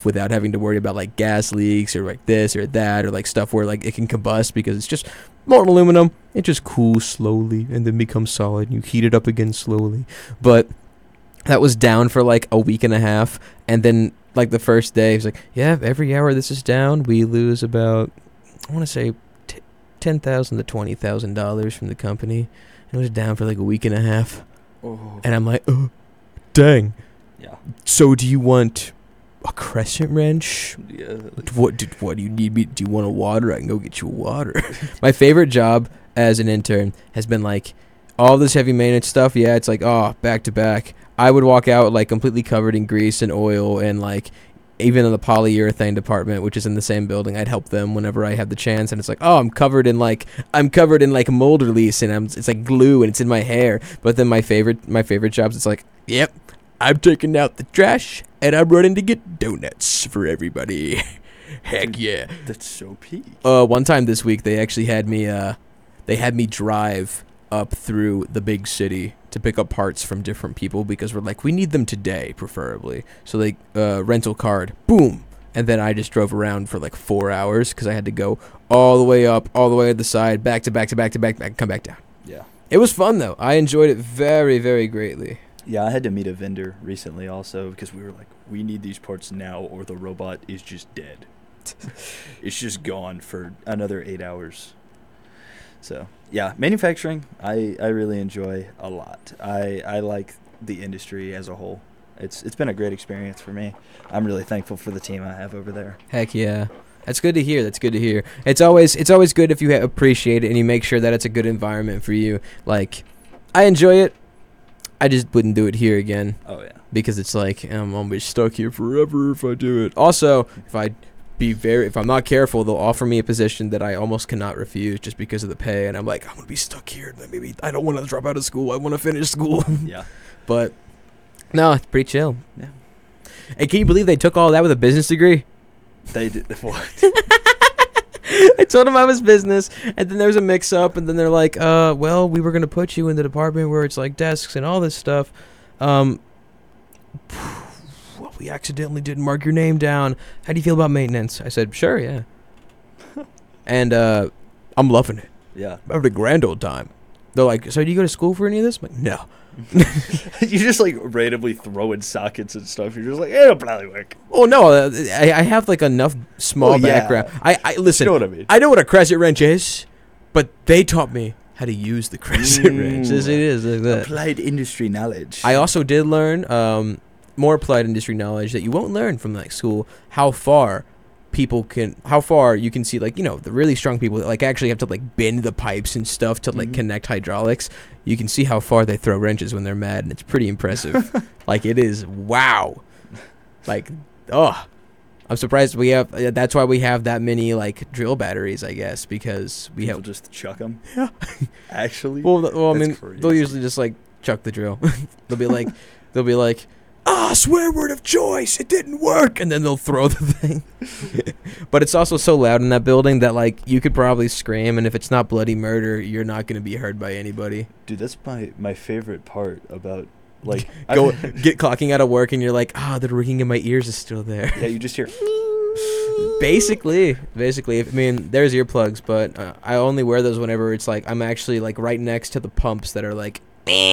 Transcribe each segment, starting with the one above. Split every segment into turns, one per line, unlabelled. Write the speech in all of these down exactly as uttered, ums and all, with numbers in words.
without having to worry about like gas leaks or like this or that or like stuff where like it can combust because it's just molten aluminum. It just cools slowly and then becomes solid. And you heat it up again slowly. But that was down for like a week and a half, and then like the first day, he's like, "Yeah, every hour this is down, we lose about I want to say t- ten thousand to twenty thousand dollars from the company." And it was down for like a week and a half,
Oh.
and I'm like, "Oh, dang."
Yeah.
So do you want a crescent wrench?
Yeah.
What do, what do you need me? Do you want a water? I can go get you a water. My favorite job as an intern has been like all this heavy maintenance stuff. Yeah, it's like, oh, back to back. I would walk out like completely covered in grease and oil, and like even in the polyurethane department, which is in the same building, I'd help them whenever I had the chance. And it's like, oh, I'm covered in like I'm covered in like mold release, and I'm it's like glue, and it's in my hair. But then my favorite my favorite jobs, it's like, yep, I'm taking out the trash, and I'm running to get donuts for everybody. Heck yeah.
That's so peak.
Uh, one time this week, they actually had me, uh, they had me drive up through the big city to pick up parts from different people because we're like, we need them today, preferably. So like, uh, rental card, boom. And then I just drove around for like four hours because I had to go all the way up, all the way to the side, back to back to back to back, back, come back down.
Yeah.
It was fun though. I enjoyed it very, very greatly.
Yeah, I had to meet a vendor recently also because we were like, we need these parts now or the robot is just dead. It's just gone for another eight hours. So, yeah, manufacturing, I, I really enjoy a lot. I, I like the industry as a whole. It's It's been a great experience for me. I'm really thankful for the team I have over there.
Heck yeah. That's good to hear. That's good to hear. It's always it's always good if you ha- appreciate it and you make sure that it's a good environment for you. Like, I enjoy it. I just wouldn't do it here again.
Oh, yeah.
Because it's like, I'm gonna be stuck here forever if I do it. Also, if I be very, if I'm not careful, they'll offer me a position that I almost cannot refuse just because of the pay, and I'm like, I'm gonna be stuck here. Maybe I don't want to drop out of school. I want to finish school.
Yeah.
But no, it's pretty chill.
Yeah.
And can you believe they took all that with a business degree?
They did. What?
I told them I was business, and then there was a mix-up, and then they're like, uh, well, we were going to put you in the department where it's like desks and all this stuff. Um, well, we accidentally didn't mark your name down. How do you feel about maintenance? I said, sure, yeah. And uh, I'm loving it.
Yeah.
I'm having a grand old time. They're like, so do you go to school for any of this? I'm like, no.
You just like randomly throw in sockets and stuff. You're just like, it'll probably work.
Oh no, uh, I, I have like enough small
Oh, yeah.
background. I, I listen.
You know what I mean?
I know what a crescent wrench is, but they taught me how to use the crescent
Mm.
wrench. As it is like that.
Applied industry knowledge.
I also did learn um, more applied industry knowledge that you won't learn from like school. How far people can, how far you can see, like, you know, the really strong people that like actually have to like bend the pipes and stuff to like
Mhm.
connect hydraulics. You can see how far they throw wrenches when they're mad, and it's pretty impressive. Like, it is wow. Like, oh, I'm surprised we have. Uh, that's why we have that many like drill batteries, I guess, because we
People
have.
just chuck them.
Yeah.
Actually.
Well, th- well, I
That's
mean,
crazy.
they'll usually just like chuck the drill. They'll be like, they'll be like, ah, swear word of choice, it didn't work, and then they'll throw the thing. But it's also so loud in that building that like you could probably scream, and if it's not bloody murder, you're not gonna be heard by anybody.
Dude, that's my my favorite part about like
Go
I-
get clocking out of work, and you're like, ah, the ringing in my ears is still there.
Yeah, you just hear.
Basically, basically, I mean, there's earplugs, but uh, I only wear those whenever it's like I'm actually like right next to the pumps that are like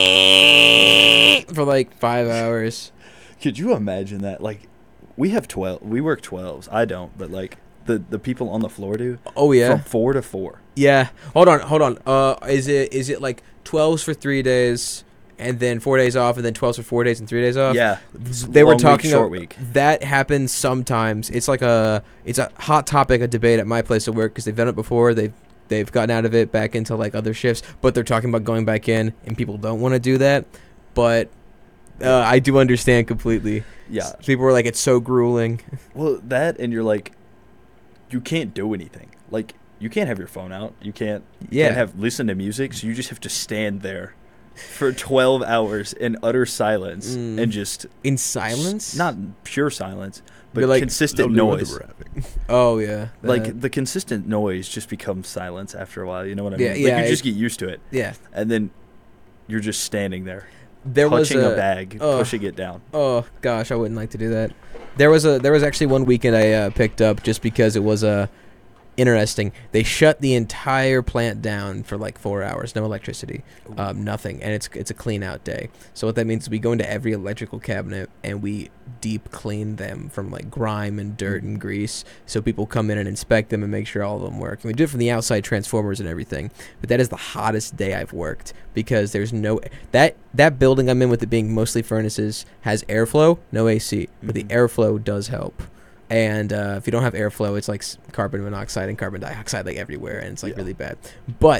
for like five hours.
Could you imagine that? Like, we have twelve. We work twelves. I don't, but like the the people on the floor do.
Oh yeah,
From four to four.
yeah. Hold on, hold on. Uh, is it is it like twelves for three days, and then four days off, and then twelves for four days and three days off?
Yeah.
They were
Long week,
talking
short
ab-
week.
That happens sometimes. It's like a it's a hot topic, a debate at my place of work because they've done it before. They've they've gotten out of it back into like other shifts, but they're talking about going back in, and people don't want to do that. But uh, I do understand completely.
Yeah.
People were like, it's so grueling.
Well, that and you're like, you can't do anything. Like, you can't have your phone out. You can't. You
Yeah.
Can't have listen to music. So you just have to stand there for twelve hours in utter silence
Mm.
and just
In silence?
not pure silence, but
You're like,
consistent
"Lovely weather
noise.
we're having." Oh yeah.
Like
that-
the consistent noise just becomes silence after a while. You know what I mean?
Yeah,
like
yeah,
you just
it-
get used to it,
yeah.
and then you're just standing there.
there was
touching
a,
a bag,
uh,
pushing it down.
Oh gosh, I wouldn't like to do that. There was a there was actually one weekend I uh, picked up just because it was uh, interesting. They shut the entire plant down for like four hours, no electricity, um, nothing, and it's it's a clean out day. So what that means is we go into every electrical cabinet and we deep clean them from like grime and dirt and grease. So people come in and inspect them and make sure all of them work. And we do it from the outside transformers and everything. But that is the hottest day I've worked because there's no that that building I'm in with it being mostly furnaces has airflow, no A C, but the
Mhm.
airflow does help. And uh, if you don't have airflow, it's like s- carbon monoxide and carbon dioxide like everywhere, and it's like
Yeah.
really bad. But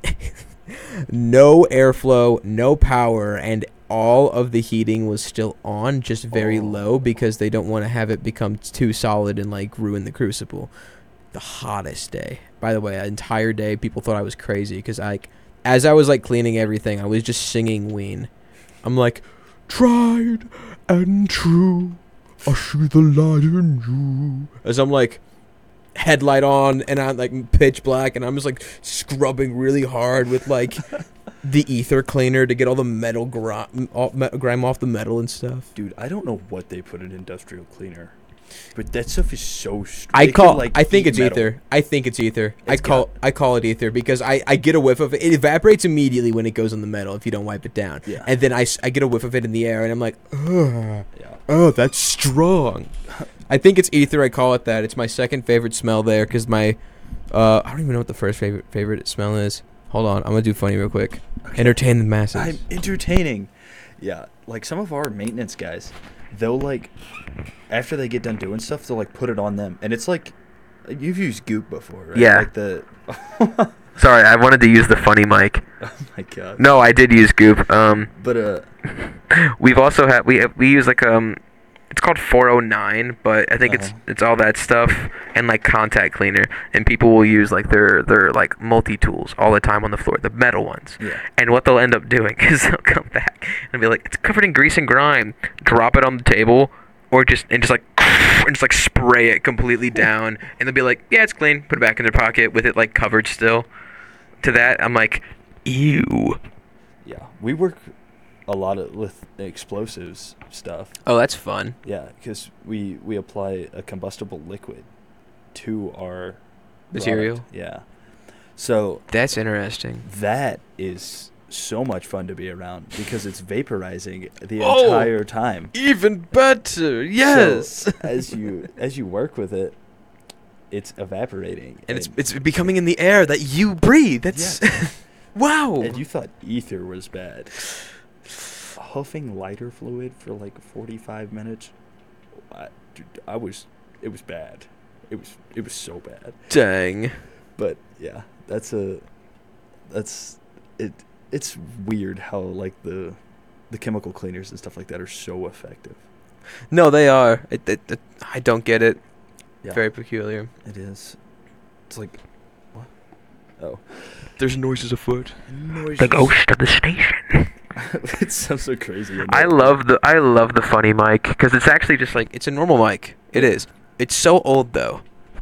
no airflow, no power, and all of the heating was still on, just very
Oh.
low because they don't want to have it become too solid and like ruin the crucible. The hottest day. By the way, an entire day, people thought I was crazy because I, as I was like cleaning everything, I was just singing Ween. I'm like, tried and true. I see the light in you. As I'm like, headlight on, and I'm like pitch black, and I'm just like scrubbing really hard with like the ether cleaner to get all the metal grime, all, me- grime off the metal and stuff.
Dude, I don't know what they put in industrial cleaner, but that stuff is so. Str-
I
it
call.
could, like,
I think
eat
it's
metal.
ether. I think it's ether. I
It's
call.
got-
I call it ether because I, I get a whiff of it. It evaporates immediately when it goes on the metal if you don't wipe it down.
Yeah.
And then I, s- I get a whiff of it in the air, and I'm like, ugh.
Yeah.
Oh, that's strong. I think it's ether. I call it that. It's my second favorite smell there because my, uh, I don't even know what the first favorite favorite smell is. Hold on, I'm gonna do funny real quick.
Okay.
Entertain the masses.
I'm entertaining. Yeah, like some of our maintenance guys, they'll like, after they get done doing stuff, they'll like put it on them, and it's like, you've used Goop before, right?
Yeah.
Like the.
Sorry, I wanted to use the funny mic.
Oh my god.
No, I did use Goop. Um,
But uh,
we've also had we we use like um, it's called four oh nine, but I think it's
Uh-huh.
it's all that stuff and like contact cleaner, and people will use like their their like multi tools all the time on the floor, the metal ones.
yeah.
And what they'll end up doing is they'll come back and be like, it's covered in grease and grime. Drop it on the table, or just and just like and just like spray it completely down, and they'll be like, yeah, it's clean. Put it back in their pocket with it like covered still. To that, I'm like, ew.
Yeah, we work a lot of with explosives stuff.
oh, that's fun.
Yeah, because we we apply a combustible liquid to our
Material?
product. Yeah, so
That's interesting.
that is so much fun to be around because it's vaporizing the
Oh!
entire time.
Even better.
So as you as you work with it, it's evaporating,
and it's it's becoming in the air that you breathe. That's wow.
and you thought ether was bad. Huffing lighter fluid for like forty-five minutes, I, dude, I was, it was bad. It was, it was so bad.
Dang.
But yeah, that's a, that's it. It's weird how like the, the chemical cleaners and stuff like that are so effective.
No, they are. It, it, it, I don't get it.
Yeah,
Very peculiar.
it is. It's like, what? Oh,
There's noises afoot.
The ghost of the station.
It sounds so crazy.
I love the I love the funny mic because it's actually just like
It's a normal mic. It is. It's so old though.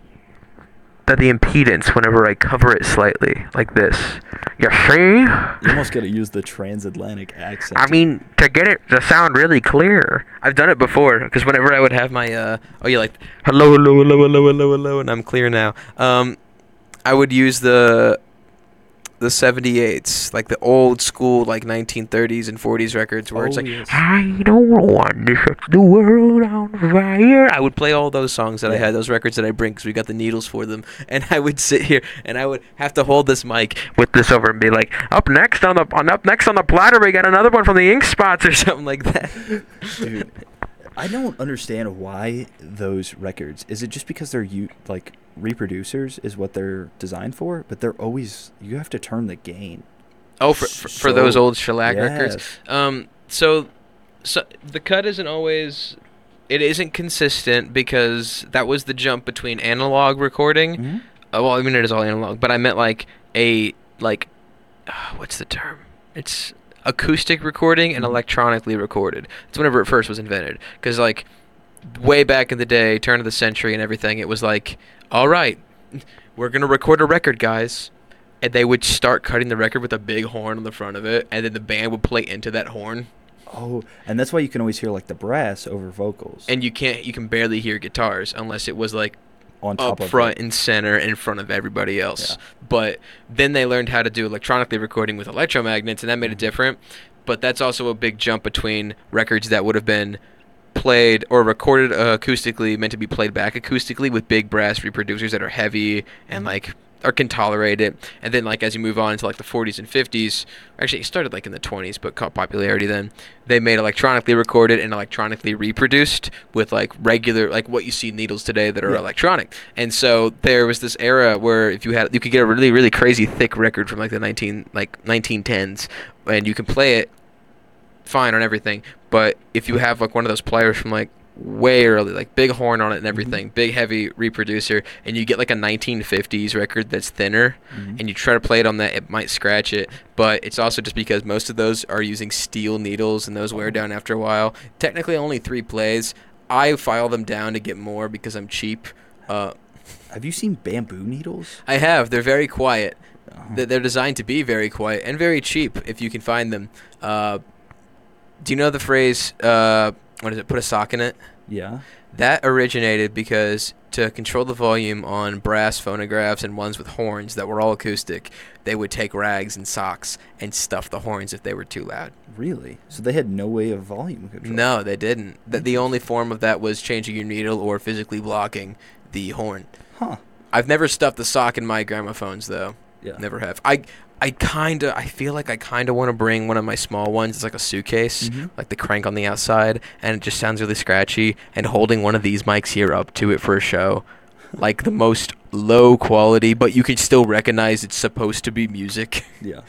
that the impedance whenever I cover it slightly like this. You see?
You almost got to use the transatlantic accent.
I mean, to get it to sound really clear.
I've done it before because whenever I would have my uh oh yeah like hello hello hello hello hello hello and I'm clear now. Um, I would use the the seventy-eights, like the old school like nineteen thirties and forties records where it's
Oh,
like
yes.
I don't want to set the world on fire.
I would play all those songs that I
Yeah.
had, those records that I bring because we got the needles for them, and I would sit here and I would have to hold this mic
With this over and be like, up next on the on up next on the platter, we got another one from the Ink Spots.
or something like that.
Dude, I don't understand why those records. Is it just because they're you like reproducers is what they're designed for? But they're always you have to turn the gain.
Oh, for for, for those
So-
old shellac records.
Yes.
Um, so, so the cut isn't always, it isn't consistent because that was the jump between analog recording.
Mhm.
Uh, well, I mean it is all analog, but I meant like a like, uh, what's the term? It's acoustic recording and
Mhm.
electronically recorded. It's whenever it first was invented, because like way back in the day, turn of the century and everything, it was like, all right, we're gonna record a record, guys. And they would start cutting the record with a big horn on the front of it, and then the band would play into that horn,
Oh, and that's why you can always hear like the brass over vocals
And you can't, you can barely hear guitars unless it was like
on top
up
of
front
it.
and center in front of everybody else.
Yeah.
But then they learned how to do electronically recording with electromagnets, and that made it different. But that's also a big jump between records that would have been played or recorded uh, acoustically, meant to be played back acoustically with big brass reproducers that are heavy and like or can tolerate it. And then like as you move on into like the forties and fifties, actually it started like in the twenties but caught popularity then, they made electronically recorded and electronically reproduced with like regular, like what you see needles today that are
Yeah.
electronic. And so there was this era where if you had, you could get a really really crazy thick record from like the nineteen like nineteen tens and you can play it fine on everything, but if you have like one of those players from like way early, like big horn on it and everything,
Mm-hmm.
big heavy reproducer, and you get like a nineteen fifties record that's thinner,
Mhm.
and you try to play it on that, it might scratch it. But it's also just because most of those are using steel needles, and those wear down after a while. Technically, only three plays. I file them down to get more because I'm cheap. Uh,
Have you seen bamboo needles?
I have. They're very quiet.
Uh-huh.
Th- They're designed to be very quiet and very cheap if you can find them. Uh, do you know the phrase? Uh, what is it? Put a sock in it.
Yeah.
That originated because to control the volume on brass phonographs and ones with horns that were all acoustic, they would take rags and socks and stuff the horns if they were too loud.
Really? So they had no way of volume control?
No, they didn't. The, the only form of that was changing your needle or physically blocking the horn.
Huh.
I've never stuffed the sock in my gramophones, though.
Yeah.
Never have. I I kind of, I feel like I kind of want to bring one of my small ones. It's like a suitcase,
Mhm.
like the crank on the outside, and it just sounds really scratchy. And holding one of these mics here up to it for a show, like the most low quality, but you can still recognize it's supposed to be music.
Yeah.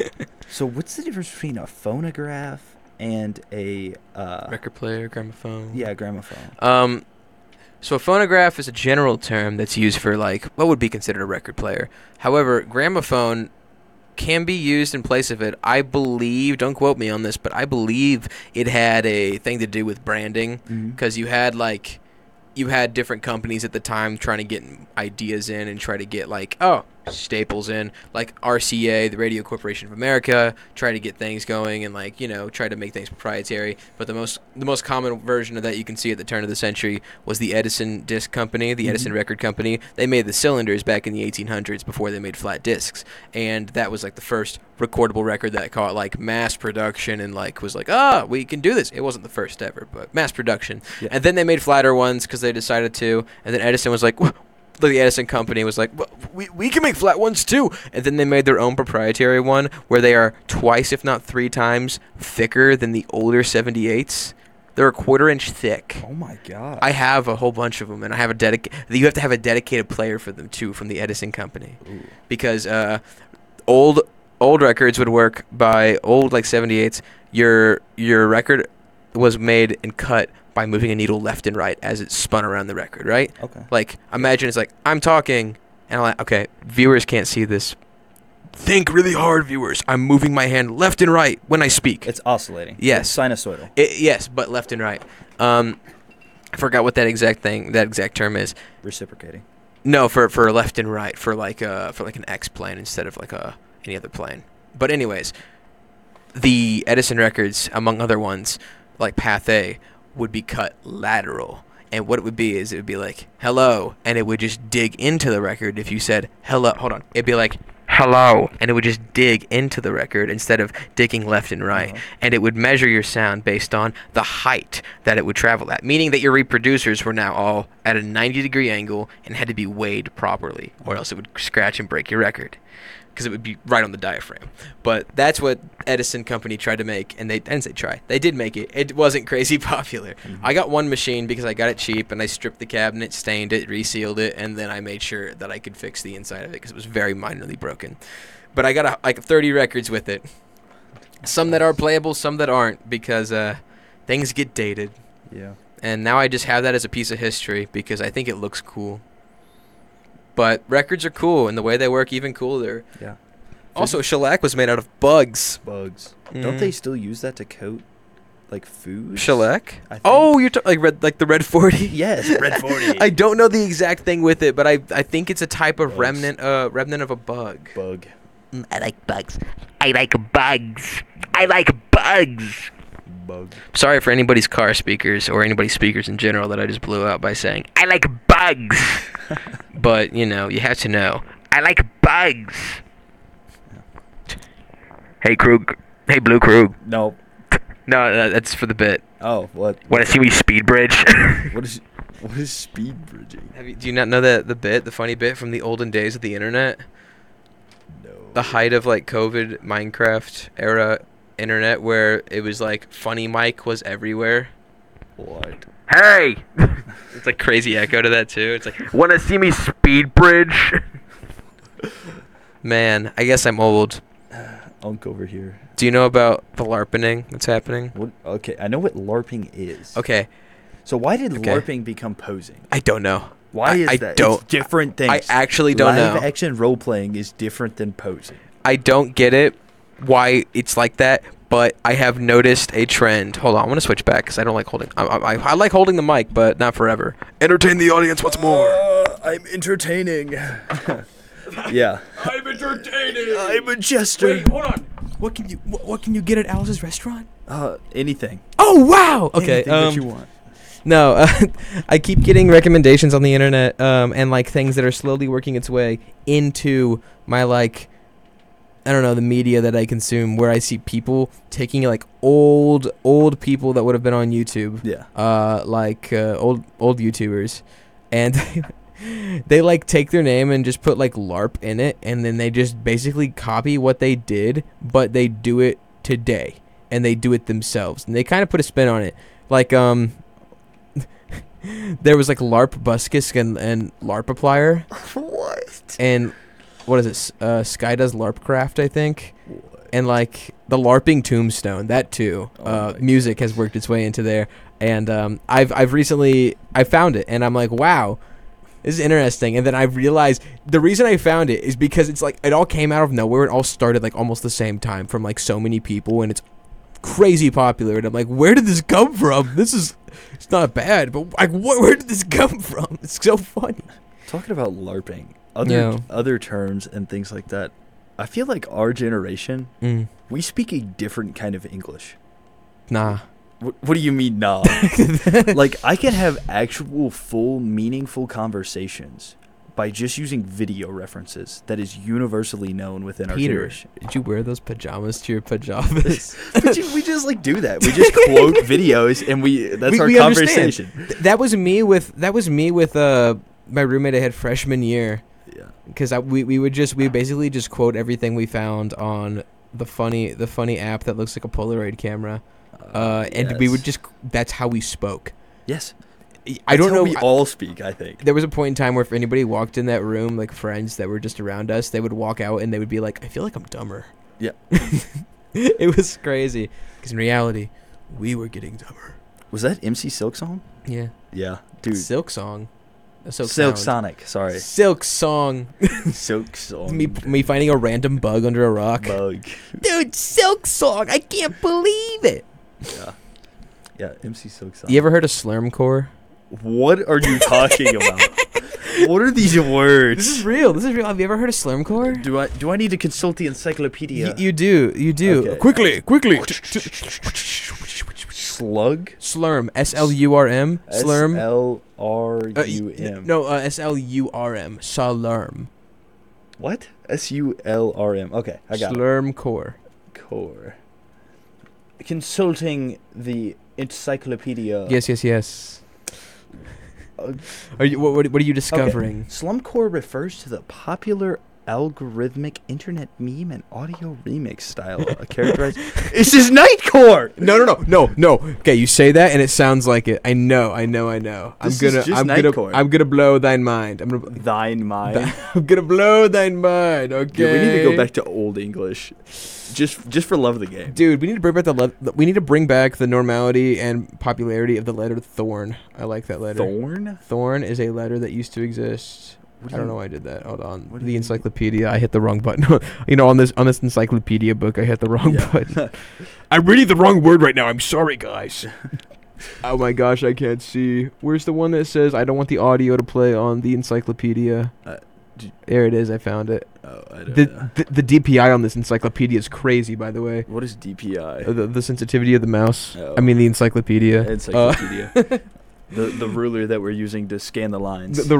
So what's the difference between a phonograph and a uh
Record player, gramophone.
yeah, gramophone?
Um, so a phonograph is a general term that's used for like what would be considered a record player. However, gramophone can be used in place of it. I believe, don't quote me on this, but I believe it had a thing to do with branding
Mhm.
because you had like you had different companies at the time trying to get ideas in and try to get like oh staples in, like R C A, the Radio Corporation of America, try to get things going and like you know try to make things proprietary. But the most the most common version of that you can see at the turn of the century was the Edison Disc Company, the
Mhm.
Edison Record Company. They made the cylinders back in the eighteen hundreds before they made flat discs, and that was like the first recordable record that caught like mass production and like was like ah we can do this. It wasn't the first ever, but mass production.
Yeah.
And then they made flatter ones because they decided to, and then Edison was like. "Wha- The Edison company was like, well, we, we can make flat ones too. And then they made their own proprietary one where they are twice, if not three times, thicker than the older seventy-eights. They're a quarter inch thick.
Oh my god.
I have a whole bunch of them, and I have a dedicated. You have to have a dedicated player for them too from the Edison company,
Ooh.
because uh, old old records would work by old like seventy-eights. Your your record was made and cut by moving a needle left and right as it spun around the record, right?
Okay.
Like, imagine it's like, I'm talking, and I'm like, okay, viewers can't see this. Think really hard, viewers. I'm moving my hand left and right when I speak.
It's oscillating.
Yes.
It's sinusoidal.
It, yes, but left and right. Um, I forgot what that exact thing, that exact term is.
Reciprocating.
No, for for left and right, for like uh for like an X plane instead of like a any other plane. But anyways, the Edison records, among other ones, like Path A, would be cut lateral. And what it would be is it would be like, hello, and it would just dig into the record if you said, hello, hold on. It'd be like, hello, and it would just dig into the record instead of digging left and right.
Uh-huh.
And it would measure your sound based on the height that it would travel at, meaning that your reproducers were now all at a ninety degree angle and had to be weighed properly, or else it would scratch and break your record. Because it would be right on the diaphragm. But that's what Edison Company tried to make, and they didn't say try. They did make it. It wasn't crazy popular.
Mm-hmm.
I got one machine because I got it cheap, and I stripped the cabinet, stained it, resealed it, and then I made sure that I could fix the inside of it because it was very minorly broken. But I got a, like thirty records with it. Some that are playable, some that aren't, because uh, things get dated.
Yeah.
And now I just have that as a piece of history because I think it looks cool. But records are cool, and the way they work even cooler.
Yeah.
Also, shellac was made out of bugs.
Bugs.
Mhm.
Don't they still use that to coat like food?
Shellac?
I think.
Oh, you're ta- like red, like the red forty.
Yes, red forty.
I don't know the exact thing with it, but I I think it's a type of
Bugs.
remnant uh remnant of a bug.
Bug.
Mm, I like bugs. I like bugs. I like bugs.
Bug.
Sorry for anybody's car speakers or anybody's speakers in general that I just blew out by saying I like bugs. But you know, you have to know I like bugs. Hey Krug. Hey Blue Krug.
No.
No, uh, that's for the bit.
Oh, what?
Want to see me speed bridge?
What is what is speed bridging?
Have you, do you not know that the bit, the funny bit from the olden days of the internet?
No.
The height of like COVID Minecraft era internet, where it was like funny Mike was everywhere.
What?
Hey,
It's like crazy echo to that too. It's like,
want to see me speed bridge?
man, I guess I'm old.
Unk over here.
Do you know about the LARPing that's happening?
What? Okay, I know what LARPing is.
Okay,
So why did
Okay.
LARPing become posing?
I don't know.
Why
I-
is
I
that?
don't-
It's different things.
I actually don't
Live
know.
action role playing is different than posing.
I don't get it, why it's like that, but I have noticed a trend. Hold on, I want to switch back because I don't like holding. I, I, I like holding the mic, but not forever. Entertain the audience once more.
Uh, I'm entertaining. Yeah.
I'm entertaining.
I'm a jester.
hold on. What can you what, what can you get at Alice's restaurant?
Uh, anything.
Oh wow. Okay.
Anything
um,
that you want.
No, uh, I keep getting recommendations on the internet, um, and like things that are slowly working its way into my like, I don't know, the media that I consume, where I see people taking like old, old people that would have been on YouTube,
Yeah.
uh, like uh, old, old YouTubers, and they like take their name and just put like LARP in it, and then they just basically copy what they did, but they do it today, and they do it themselves, and they kind of put a spin on it, like um. There was like LARP Buskus and, and LARP Applier,
What?
and what is it? S- Uh, Sky does LARPcraft, I think, and like the LARPing Tombstone, that too.
Oh
Uh,
my
music has worked its way into there, and um, I've I've recently I found it, and I'm like, wow, this is interesting. And then I realized the reason I found it is because it's like it all came out of nowhere. It all started like almost the same time from like so many people, and it's crazy popular. And I'm like, where did this come from? This is it's not bad, but like, what? Where did this come from? It's so funny.
Talking about LARPing, other
Yeah.
other terms and things like that. I feel like our generation,
Mm.
we speak a different kind of English.
Nah.
What, what do you mean, nah? Like, I can have actual, full, meaningful conversations by just using video references that is universally known within our
Peter,
generation.
did you wear those pajamas to your pajamas?
we, ju- we just like do that. We just quote videos, and we that's
We-
our
we understand.
conversation.
Th- that was me with that was me with uh my roommate I had freshman year,
Yeah.
because we we would just we basically just quote everything we found on the funny the funny app that looks like a Polaroid camera, uh, and we would
yes.
just that's how we spoke.
Yes.
I
That's
don't
how
know.
We
I-
all speak. I think.
there was a point in time where if anybody walked in that room, like friends that were just around us, they would walk out and they would be like, "I feel like I'm dumber."
Yeah.
It was crazy because in reality, we were getting dumber.
Was that M C Silk Song?
Yeah.
Yeah, dude.
Silk Song. A Silk,
Silk
sound.
Sonic. Sorry.
Silk Song.
Silk Song.
me me finding a random bug under a rock.
Bug.
Dude, Silk Song. I can't believe it.
Yeah. Yeah. M C Silk Song.
You ever heard of Slurmcore?
What are you talking about? What are these words?
This is real. This is real. Have you ever heard of Slurmcore?
Do I do I need to consult the encyclopedia?
You, you do. You do.
Okay.
Quickly, quickly.
Slug.
Slurm. S L U R M. Slurm.
S L R
Uh,
U
y-
M.
No, uh, S L U R M. Slurm.
What? S U L R M. Okay, I got it.
Slurmcore.
Core. Consulting the encyclopedia.
Yes, yes, yes.
Uh,
Are you? What, what, what are you
okay.
discovering?
Slumcore refers to the popular algorithmic internet meme and audio remix style uh, characterized. This is Nightcore.
No, no, no, no, no. Okay, you say that and it sounds like it. I know, I know, I know. I'm
This is
gonna,
just
I'm gonna,
Nightcore.
I'm gonna blow thine mind. I'm gonna,
Thine mind.
I'm gonna blow thine mind. Okay.
Dude, we need to go back to old English, just just for love of the game.
Dude, we need to bring back the, le- we need to bring back the normality and popularity of the letter Thorn. I like that letter.
Thorn.
Thorn is a letter that used to exist.
What
I
do
don't
you-
know why I did that. Hold on.
what do
The
you-
encyclopedia. I hit the wrong button. You know, on this on this encyclopedia book, I hit the wrong
Yeah.
button. I'm reading the wrong word right now. I'm sorry, guys. Oh my gosh, I can't see. Where's the one that says I don't want the audio to play on the encyclopedia? There it is. I found it.
Oh, I don't know.
The, the the D P I on this encyclopedia is crazy, by the way.
What is D P I?
Uh, the, the sensitivity of the mouse.
Oh.
I mean the encyclopedia.
Encyclopedia. the the ruler that we're using to scan the lines.
The, the